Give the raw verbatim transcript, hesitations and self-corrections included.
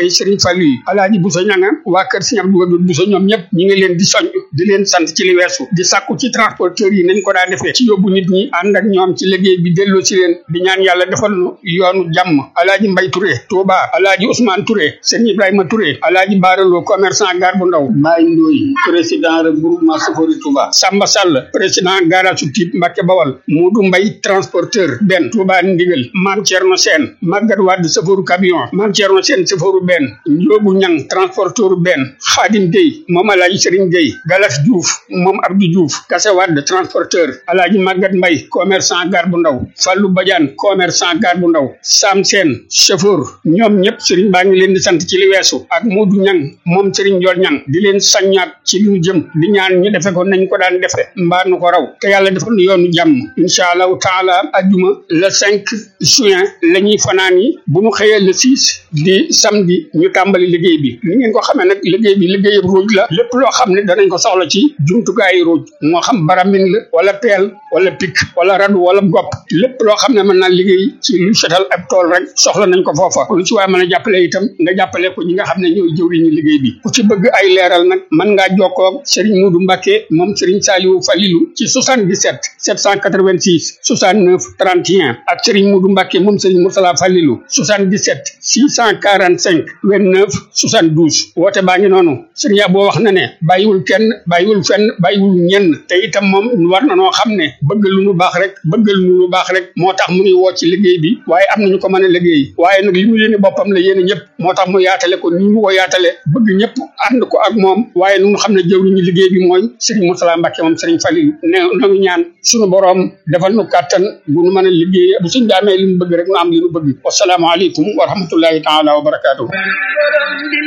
yi Serigne Fallou yi alaaji Bousso ñanga waa kër Serigne Abdou Wadoud Bousso ñoom ñëpp ñi ngi leen di soñ di leen sant ci li weesu di sàkku ci transporteurs yi nañ ko daa defee ci yóbbu nit ñi ànd ak ñoom ci liggéey bi delloo ci leen di ñaan yàlla defal nu yoonu jàmm alaaji Mbay Touré Touba alaaji Ousmane Touré Serigne Ibrahima Touré alaaji Baaraloo commerçant gare bu ndaw Mbaye Ndoye président regroupement Safori Touba Samba Sall président garage su Tiib Mbàkke Bawal Modou Mbay transporteur benn Touba Ndigal Mame Thierno Sène Maguette Wade safaru camion Mame Thierno Sène safaru benn Njoobu Ñang transporteur benn Khadim Gueye moom alaaji Serigne Gueye Galas Diouf moom Abdou Diouf Kassé Wade transporteur alaaji Maguette Mbay commerçant gare bu ndaw Fallou Badiane commerçant gare bu ndaw Sam Sène chauffeur ñoom ñëpp Serigne baa ngi leen di sant ci li weesu ak Modou Ñang moom Serigne Ndiol Ñang di leen saññaat ci lu jëm di ñaan ñu defe ko nañ ko daan defe mbaa nu ko raw te yàlla defal nu yoonu jàmm incha allahu taala ajjuma le cinq juin la ñuy fanaan yi bu ñu xëyee le six di samedi ñu tàmbali liggéey bi li ngeen ko xamee nag liggéey bi liggéey ruuj la lépp loo xam ne danañ ko soxla ci jumtukaayu ruuj moo xam baramin la wala peel wala pik wala radu wala gopp lépp loo xam ne mën naa liggéey ci lu setal ab tool rek soxla nañ ko foofa lu ci waaye mën a jàppale itam nga jàppale ko ñi nga xam ne ñooy jëwriñu liggéey bi ku ci bëgg ay leeral nag mën ngaa jokkoo Serigne Modou Mbacké moom Serigne Saliou Falilou ci soixante-dix-sept sept cent quatre-vingt-six soixante-neuf trente et un ak Serigne Modou Mbacké moom Serigne Moursala Falilou soixante-dix-sept six cent quarante-cinq vingt-neuf soixante-douze woote baa ngi noonu Serigne boo wax na ne bàyyiwul kenn bàyyiwul fenn bàyyiwul ñenn te itam moom war na noo xam ne bëgg lu nu baax rek bëgg lu nu baax rek moo tax mu nuy woo ci liggéey bi waaye am nañu ko mën a liggéey waaye nag li mu yéene boppam la yéene ñëpp moo tax mu yaatale ko nii mu ko yaatale bëgg ñëpp ànd ko ak moom waaye nu xam ne jëwriñu liggéey bi mooy Serigne Moursala Mbacké moom Serigne Falilou ne nangu ñaan suñu boroom defal nu kàttan bu nu mën a liggéey bu suñ daamee li nu bëgg rek nu am li nu bëgg wassalaamu aleykum wa rahmatullahi taala wa barakaatuhu